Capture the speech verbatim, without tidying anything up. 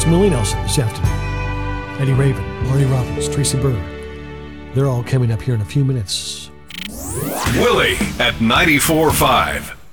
It's Millie Nelson this afternoon. Eddie Raven, Marty Robbins, Tracy Byrd. They're all coming up here in a few minutes. Willie at ninety-four point five.